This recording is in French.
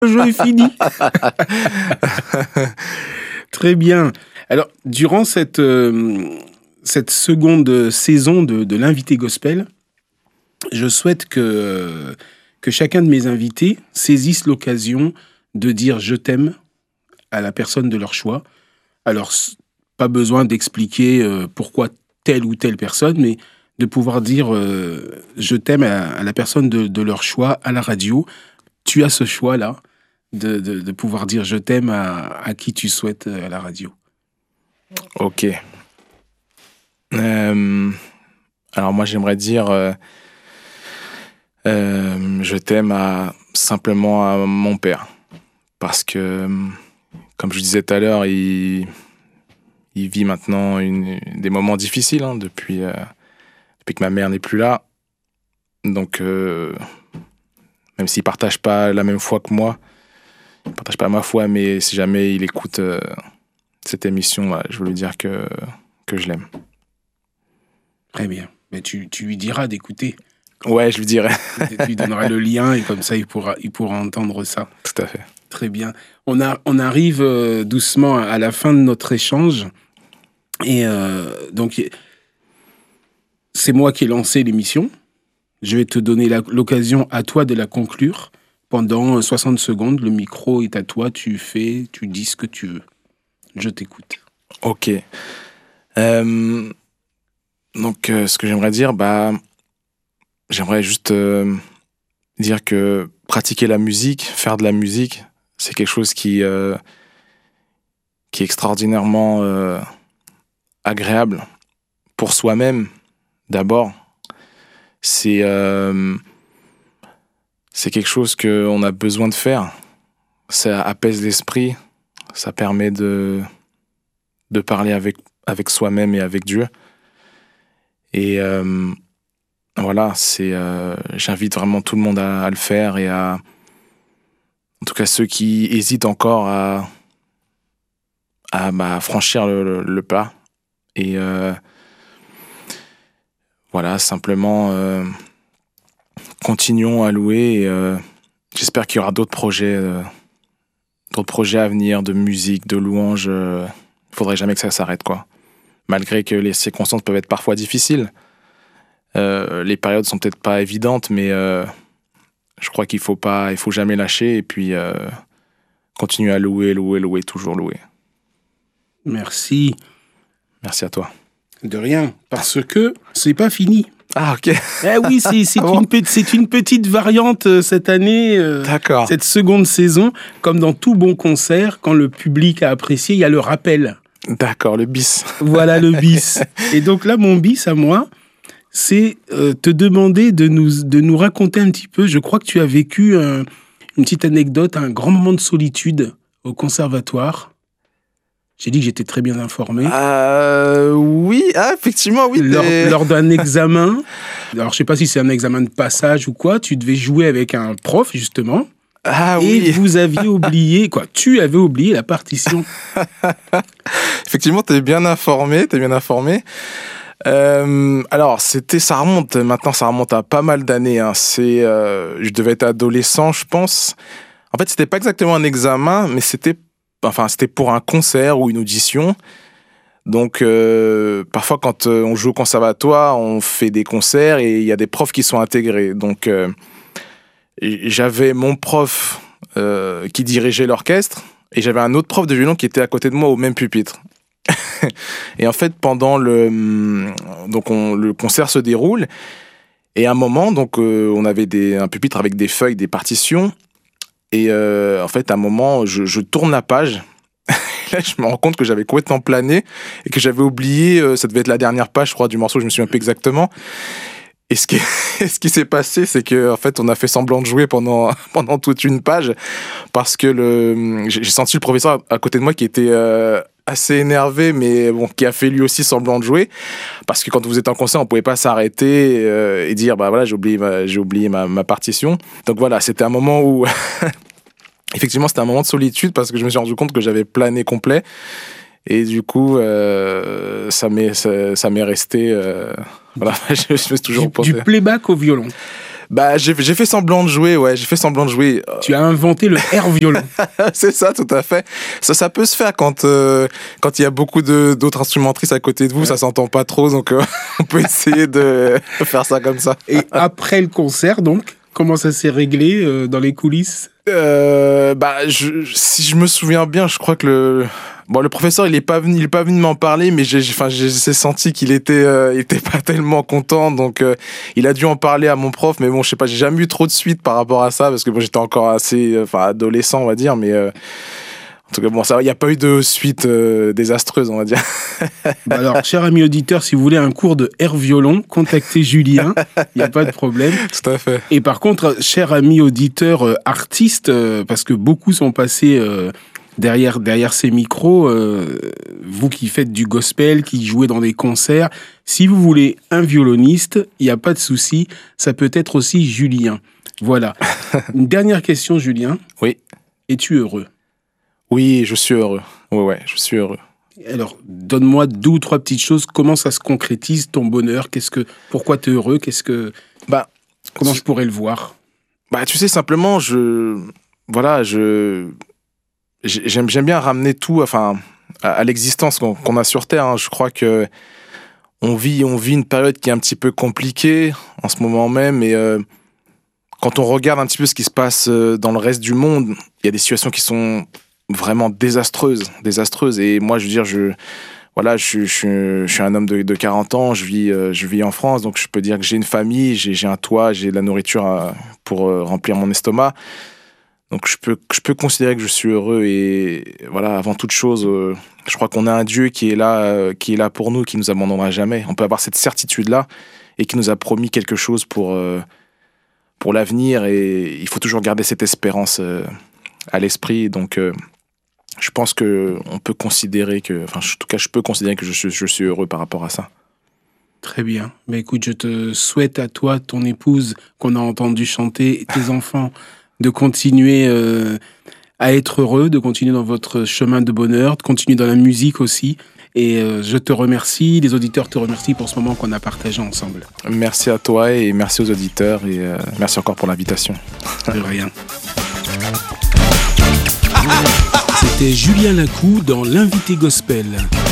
Le jeu est fini. Très bien. Alors, durant cette seconde saison de l'invité gospel, je souhaite que chacun de mes invités saisisse l'occasion de dire « je t'aime » à la personne de leur choix. Alors, pas besoin d'expliquer pourquoi telle ou telle personne, mais de pouvoir dire je t'aime à la personne de leur choix à la radio. Tu as ce choix-là de pouvoir dire je t'aime à qui tu souhaites à la radio. Ok. Alors moi j'aimerais dire je t'aime simplement à mon père. Parce que, comme je disais tout à l'heure, il vit maintenant des moments difficiles depuis que ma mère n'est plus là. Donc, même s'il ne partage pas la même foi que moi, il ne partage pas ma foi, mais si jamais il écoute cette émission, voilà, je veux lui dire que je l'aime. Très bien. Mais tu lui diras d'écouter. Ouais, je lui dirai. Tu lui donneras le lien et comme ça, il pourra entendre ça. Tout à fait. Très bien. On arrive doucement à la fin de notre échange. Et donc, c'est moi qui ai lancé l'émission. Je vais te donner l'occasion à toi de la conclure. Pendant 60 secondes, le micro est à toi. Tu dis ce que tu veux. Je t'écoute. Ok. Donc, ce que j'aimerais dire, j'aimerais juste dire que pratiquer la musique, faire de la musique, c'est quelque chose qui est extraordinairement agréable pour soi-même, d'abord. C'est quelque chose qu'on a besoin de faire. Ça apaise l'esprit, ça permet de parler avec soi-même et avec Dieu. Et voilà, j'invite vraiment tout le monde à le faire et en tout cas ceux qui hésitent encore à franchir le pas. Et voilà, simplement continuons à louer. Et, j'espère qu'il y aura d'autres projets à venir, de musique, de louanges. Il faudrait jamais que ça s'arrête, quoi. Malgré que les circonstances peuvent être parfois difficiles. Les périodes sont peut-être pas évidentes, mais je crois qu'il faut jamais lâcher et puis continuer à louer, toujours louer. Merci. Merci à toi. De rien, parce que c'est pas fini. Ah, ok. Eh oui, c'est une petite variante cette année, D'accord. Cette seconde saison. Comme dans tout bon concert, quand le public a apprécié, il y a le rappel. D'accord, le bis. Voilà le bis. Et donc là, mon bis à moi, c'est te demander de nous raconter un petit peu. Je crois que tu as vécu une petite anecdote, un grand moment de solitude au conservatoire. J'ai dit que j'étais très bien informé. Oui, effectivement, oui. Lors d'un examen, alors je ne sais pas si c'est un examen de passage ou quoi, tu devais jouer avec un prof, justement. Ah et oui. vous aviez oublié, tu avais oublié la partition. Effectivement, t'es bien informé. Alors, ça remonte à pas mal d'années. Je devais être adolescent, je pense. En fait, c'était pas exactement un examen, mais c'était pour un concert ou une audition. Donc, parfois, quand on joue au conservatoire, on fait des concerts et il y a des profs qui sont intégrés. Donc, j'avais mon prof qui dirigeait l'orchestre et j'avais un autre prof de violon qui était à côté de moi au même pupitre. Et en fait, pendant le concert se déroule et à un moment, on avait un pupitre avec des feuilles, des partitions. Et en fait, à un moment, je tourne la page. Là, je me rends compte que j'avais complètement plané et que j'avais oublié, ça devait être la dernière page, je crois, du morceau, je me souviens plus exactement. Et ce qui s'est passé, c'est que en fait, on a fait semblant de jouer pendant toute une page parce que j'ai senti le professeur à côté de moi qui était assez énervé, mais bon, qui a fait lui aussi semblant de jouer parce que quand vous êtes en concert, on pouvait pas s'arrêter et dire voilà, j'ai oublié ma partition. Donc voilà, c'était un moment où effectivement, c'était un moment de solitude parce que je me suis rendu compte que j'avais plané complet. Et du coup, ça m'est resté... voilà, je me suis toujours pensé. Du playback au violon. Bah, j'ai fait semblant de jouer, ouais, j'ai fait semblant de jouer. Tu as inventé le air violon. C'est ça, tout à fait. Ça peut se faire quand il y a beaucoup d'autres instrumentistes à côté de vous, ça s'entend pas trop, donc on peut essayer de faire ça comme ça. Et après le concert, donc, comment ça s'est réglé dans les coulisses? Si je me souviens bien, je crois que le professeur il est pas venu m'en parler, mais j'ai senti qu'il était pas tellement content, donc il a dû en parler à mon prof, mais bon, je sais pas, j'ai jamais eu trop de suite par rapport à ça parce que bon, j'étais encore assez adolescent, on va dire, mais en tout cas bon, ça, il y a pas eu de suite désastreuse, on va dire. Alors, cher ami auditeur, si vous voulez un cours de air violon, contactez Julien, il n'y a pas de problème. Tout à fait. Et par contre, cher ami auditeur artiste, parce que beaucoup sont passés derrière ces micros, vous qui faites du gospel, qui jouez dans des concerts, si vous voulez un violoniste, il n'y a pas de souci, ça peut être aussi Julien. Voilà. Une dernière question, Julien. Oui. Es-tu heureux? Oui, je suis heureux. Ouais, je suis heureux. Alors, donne-moi 2 ou 3 petites choses. Comment ça se concrétise, ton bonheur? Pourquoi tu es heureux? Comment je pourrais le voir? Tu sais, simplement, j'aime bien ramener tout, à l'existence qu'on a sur Terre. Hein. Je crois que on vit une période qui est un petit peu compliquée en ce moment même, et quand on regarde un petit peu ce qui se passe dans le reste du monde, il y a des situations qui sont vraiment désastreuses. Et moi, je veux dire, je suis un homme de 40 ans, je vis en France, donc je peux dire que j'ai une famille, j'ai un toit, j'ai de la nourriture pour remplir mon estomac. Donc je peux considérer que je suis heureux, et voilà, avant toute chose, je crois qu'on a un Dieu qui est là pour nous, qui nous abandonnera jamais. On peut avoir cette certitude-là et qui nous a promis quelque chose pour l'avenir, et il faut toujours garder cette espérance à l'esprit. Donc je pense que on peut considérer en tout cas, je peux considérer que je suis heureux par rapport à ça. Très bien. Mais écoute, je te souhaite à toi, ton épouse, qu'on a entendu chanter, et tes enfants, de continuer à être heureux, de continuer dans votre chemin de bonheur, de continuer dans la musique aussi. Et je te remercie, les auditeurs te remercient pour ce moment qu'on a partagé ensemble. Merci à toi et merci aux auditeurs, et merci encore pour l'invitation. De rien. C'était Julien Lacou dans l'Invité Gospel.